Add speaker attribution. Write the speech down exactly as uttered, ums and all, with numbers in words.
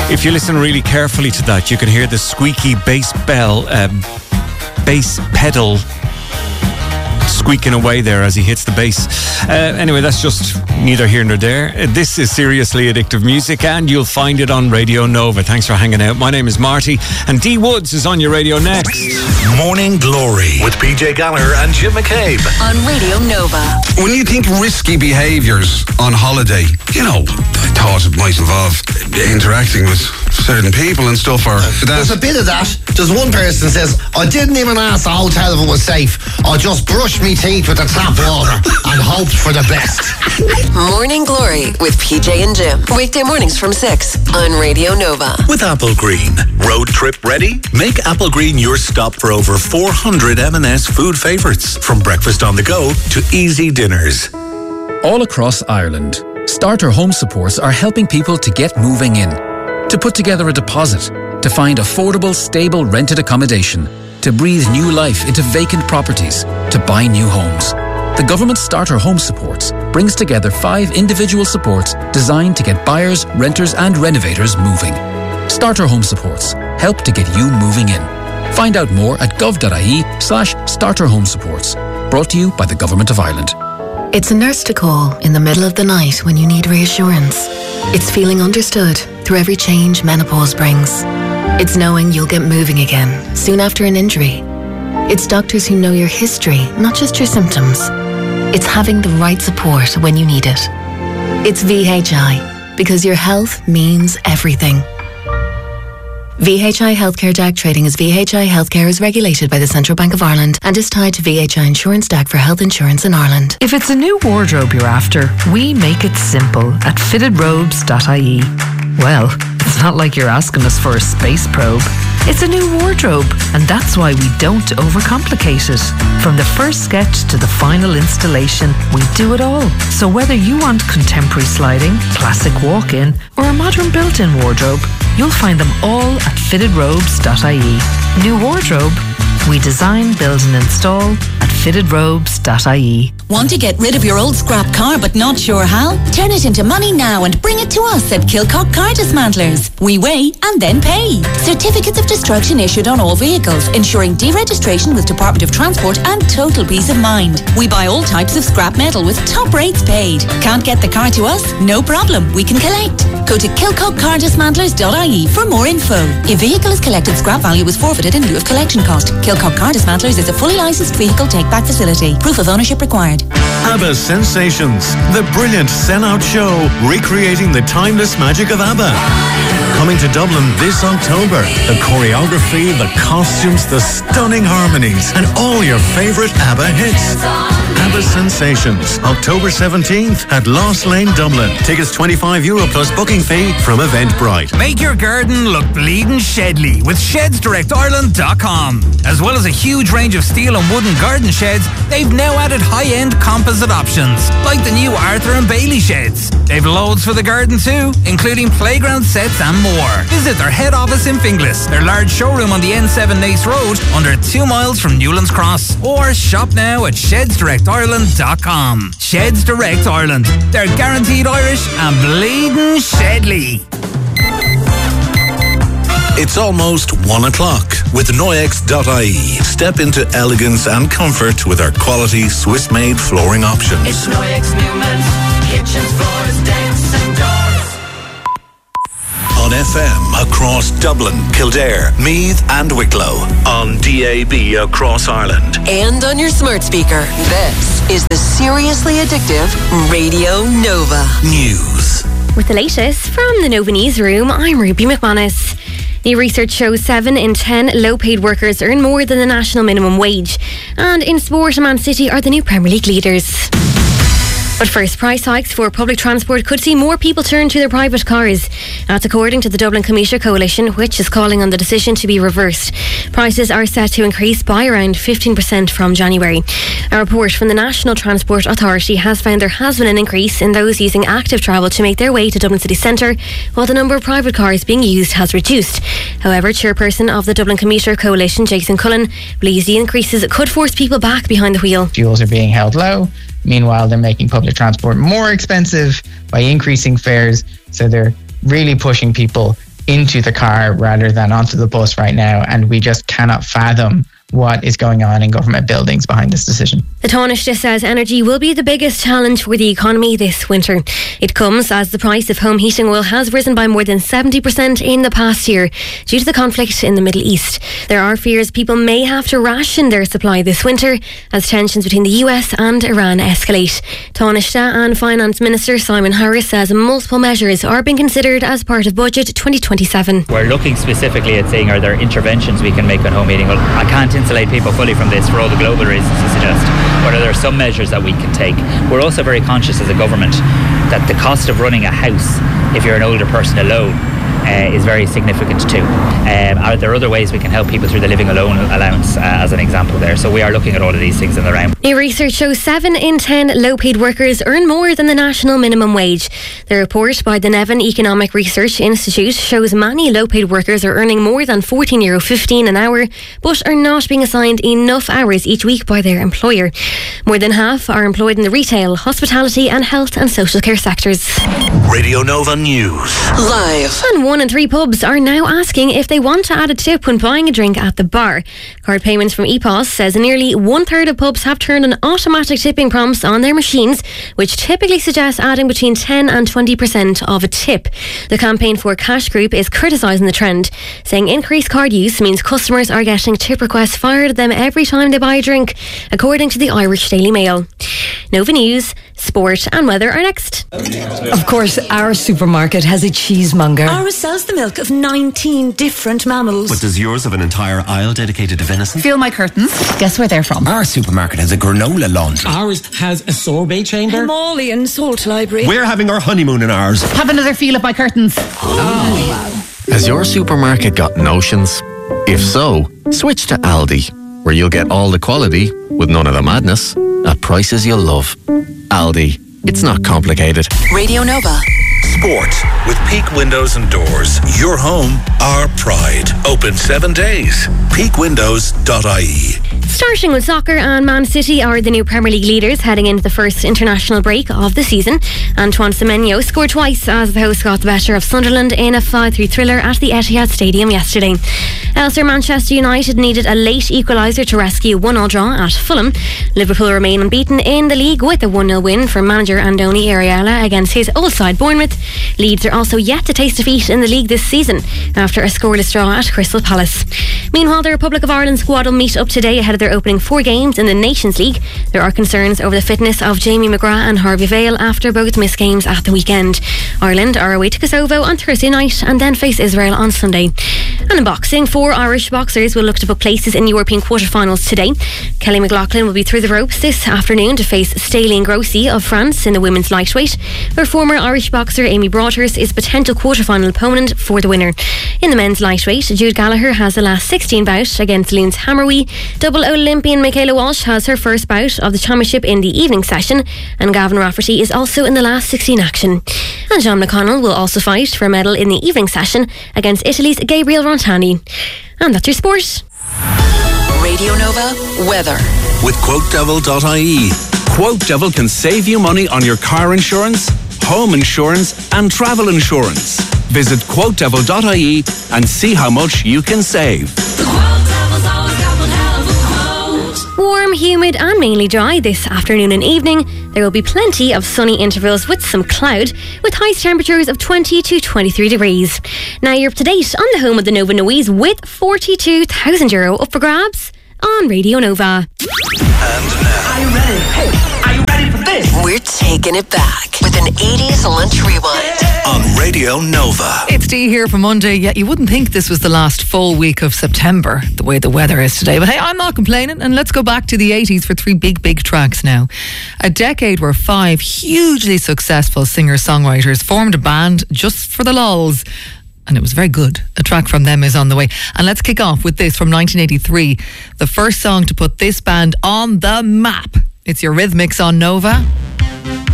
Speaker 1: If you listen really carefully to that, you can hear the squeaky bass bell, uh, bass pedal squeaking away there as he hits the bass. Uh, anyway, that's just neither here nor there. Uh, this is Seriously Addictive Music, and you'll find it on Radio Nova. Thanks for hanging out. My name is Marty, and Dee Woods is on your radio next.
Speaker 2: Morning Glory with P J Gallagher and Jim McCabe
Speaker 3: on Radio Nova.
Speaker 4: When you think risky behaviours on holiday, you know, I thought it might involve interacting with certain people and stuff, or that.
Speaker 5: There's a bit of that. There's one person says, I didn't even ask the hotel if it was safe. I just brushed me teeth with the tap water and hoped for the best.
Speaker 3: Morning Glory with P J and Jim. Weekday mornings from six on Radio Nova.
Speaker 2: With Apple Green. Road trip ready? Make Apple Green your stop for over four hundred M and S food favourites. From breakfast on the go to easy dinners.
Speaker 6: All across Ireland, Starter Home Supports are helping people to get moving in, to put together a deposit, to find affordable, stable rented accommodation, to breathe new life into vacant properties, to buy new homes. The government Starter Home Supports brings together five individual supports designed to get buyers, renters and renovators moving. Starter Home Supports help to get you moving in. Find out more at gov.ie slash starter home supports. Brought to you by the Government of Ireland.
Speaker 7: It's a nurse to call in the middle of the night when you need reassurance. It's feeling understood through every change menopause brings. It's knowing you'll get moving again soon after an injury. It's doctors who know your history, not just your symptoms. It's having the right support when you need it. It's V H I, because your health means everything. V H I Healthcare D A C trading as V H I Healthcare is regulated by the Central Bank of Ireland and is tied to V H I Insurance D A C for health insurance in Ireland.
Speaker 8: If it's a new wardrobe you're after, we make it simple at fitted robes dot I E. Well, it's not like you're asking us for a space probe. It's a new wardrobe, and that's why we don't overcomplicate it. From the first sketch to the final installation, we do it all. So whether you want contemporary sliding, classic walk-in, or a modern built-in wardrobe, you'll find them all at fitted robes dot I E. New wardrobe? We design, build and install at fitted robes dot I E.
Speaker 9: Want to get rid of your old scrap car but not sure how? Turn it into money now and bring it to us at Kilcock Car Dismantlers. We weigh and then pay. Certificates of destruction issued on all vehicles, ensuring deregistration with Department of Transport and total peace of mind. We buy all types of scrap metal with top rates paid. Can't get the car to us? No problem, we can collect. Go to kilcock car dismantlers dot I E for more info. If vehicle is collected, scrap value is forfeited in lieu of collection cost. Kilcock Car Dismantlers is a fully licensed vehicle take-back facility. Proof of ownership required.
Speaker 10: ABBA Sensations, the brilliant Sen-Out show recreating the timeless magic of ABBA. Coming to Dublin this October. The choreography, the costumes, the stunning harmonies, and all your favourite ABBA hits. ABBA Sensations, October seventeenth at Lost Lane, Dublin. Tickets twenty-five euro plus booking fee from Eventbrite.
Speaker 11: Make your garden look bleeding Shedley with sheds direct ireland dot com. As well as a huge range of steel and wooden garden sheds, they've now added high-end composite options, like the new Arthur and Bailey sheds. They've loads for the garden too, including playground sets and more. Visit their head office in Finglas, their large showroom on the N seven Nace Road, under two miles from Newlands Cross, or shop now at sheds direct ireland dot com. Sheds Direct Ireland. They're guaranteed Irish and bleeding Shedley.
Speaker 2: It's almost one o'clock with Noyex dot I E. Step into elegance and comfort with our quality Swiss-made flooring options.
Speaker 12: It's Noyex Newman's kitchens, floors, decks and doors.
Speaker 2: On F M across Dublin, Kildare, Meath and Wicklow. On D A B across Ireland.
Speaker 3: And on your smart speaker. This is the Seriously Addictive Radio Nova
Speaker 2: News.
Speaker 13: With the latest from the Nova Newsroom, I'm Ruby McManus. New research shows seven in ten low-paid workers earn more than the national minimum wage. And in sport, Man City are the new Premier League leaders. But first, price hikes for public transport could see more people turn to their private cars. That's according to the Dublin Commuter Coalition, which is calling on the decision to be reversed. Prices are set to increase by around fifteen percent from January. A report from the National Transport Authority has found there has been an increase in those using active travel to make their way to Dublin city centre, while the number of private cars being used has reduced. However, chairperson of the Dublin Commuter Coalition, Jason Cullen, believes the increases could force people back behind the wheel.
Speaker 14: Fuels are being held low. Meanwhile, they're making public transport more expensive by increasing fares. So they're really pushing people into the car rather than onto the bus right now, and we just cannot fathom what is going on in government buildings behind this decision.
Speaker 13: The Taoiseach says energy will be the biggest challenge for the economy this winter. It comes as the price of home heating oil has risen by more than seventy percent in the past year due to the conflict in the Middle East. There are fears people may have to ration their supply this winter as tensions between the U S and Iran escalate. Taoiseach and Finance Minister Simon Harris says multiple measures are being considered as part of Budget twenty twenty-seven.
Speaker 15: We're looking specifically at saying, are there interventions we can make on home heating? Well, I can't insulate people fully from this for all the global reasons you suggest, but there are some measures that we can take. We're also very conscious as a government that the cost of running a house, if you're an older person alone, Uh, is very significant too. Um, are there other ways we can help people through the living alone allowance, uh, as an example there? So we are looking at all of these things in the round.
Speaker 13: New research shows seven in ten low-paid workers earn more than the national minimum wage. The report by the Nevin Economic Research Institute shows many low-paid workers are earning more than fourteen euro fifteen an hour, but are not being assigned enough hours each week by their employer. More than half are employed in the retail, hospitality and health and social care sectors.
Speaker 2: Radio Nova News.
Speaker 3: Live.
Speaker 13: And one in three pubs are now asking if they want to add a tip when buying a drink at the bar. Card Payments from E P O S says nearly one third of pubs have turned on automatic tipping prompts on their machines, which typically suggests adding between ten and twenty percent of a tip. The Campaign for Cash Group is criticising the trend, saying increased card use means customers are getting tip requests fired at them every time they buy a drink, according to the Irish Daily Mail. Nova News, sport and weather are next.
Speaker 16: Of course, our supermarket has a cheesemonger.
Speaker 17: Ours sells the milk of nineteen different mammals.
Speaker 18: But does yours have an entire aisle dedicated to venison?
Speaker 17: Feel my curtains.
Speaker 16: Guess where they're from?
Speaker 18: Our supermarket has a granola laundry.
Speaker 19: Ours has a sorbet chamber.
Speaker 17: Himalayan salt library.
Speaker 18: We're having our honeymoon in ours.
Speaker 17: Have another feel of my curtains.
Speaker 18: Oh, wow.
Speaker 20: Has your supermarket got notions? If so, switch to Aldi, where you'll get all the quality with none of the madness at prices you'll love. Aldi. It's not complicated.
Speaker 3: Radio Nova.
Speaker 2: Sport with Peak Windows and Doors. Your home, our pride. Open seven days. peak windows dot I E.
Speaker 13: Starting with soccer, and Man City are the new Premier League leaders heading into the first international break of the season. Antoine Semenyo scored twice as the hosts got the better of Sunderland in a five three thriller at the Etihad Stadium yesterday. Elsewhere, Manchester United needed a late equaliser to rescue a one all draw at Fulham. Liverpool remain unbeaten in the league with a one nil win for manager Andoni Iraola against his old side Bournemouth. Leeds are also yet to taste defeat in the league this season after a scoreless draw at Crystal Palace. Meanwhile, the Republic of Ireland squad will meet up today ahead of their opening four games in the Nations League. There are concerns over the fitness of Jamie McGrath and Harvey Vale after both missed games at the weekend. Ireland are away to Kosovo on Thursday night and then face Israel on Sunday. And in boxing, four Irish boxers will look to book places in European quarterfinals today. Kelly McLaughlin will be through the ropes this afternoon to face Staline Grossi of France in the women's lightweight, where former Irish boxer Amy Broadhurst is potential quarterfinal opponent for the winner. In the men's lightweight, Jude Gallagher has the last sixteen bout against Loons Hammerwee. Double Olympian Michaela Walsh has her first bout of the championship in the evening session, and Gavin Rafferty is also in the last sixteen action. And John McConnell will also fight for a medal in the evening session against Italy's Gabriel Rontani. And that's your sport.
Speaker 3: Radio Nova weather
Speaker 2: with quote devil dot I E.
Speaker 4: Quote Devil can save you money on your car insurance, home insurance and travel insurance. Visit quote devil dot I E and see how much you can save.
Speaker 13: Warm, humid and mainly dry this afternoon and evening. There will be plenty of sunny intervals with some cloud, with highest temperatures of twenty to twenty-three degrees. Now you're up to date on the home of the Nova Noise with forty-two thousand euro up for grabs on Radio Nova.
Speaker 2: And now.
Speaker 12: Are you ready? Hey, are you ready for this?
Speaker 3: We're taking it back with an eighties lunch rewind.
Speaker 2: On Radio Nova.
Speaker 21: It's Dee here for Monday. Yeah, you wouldn't think this was the last full week of September, the way the weather is today. But hey, I'm not complaining. And let's go back to the eighties for three big, big tracks now. A decade where five hugely successful singer-songwriters formed a band just for the lulz. And it was very good. A track from them is on the way. And let's kick off with this from nineteen eighty-three. The first song to put this band on the map. It's Eurythmics on Nova.